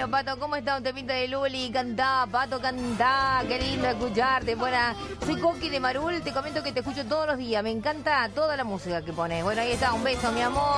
Bueno, Pato, ¿cómo está un temita de Luli? Cantá, Pato, cantá. Qué lindo escucharte. Buena. Soy Coqui de Marul. Te comento que te escucho todos los días. Me encanta toda la música que pones. Bueno, ahí está. Un beso, mi amor.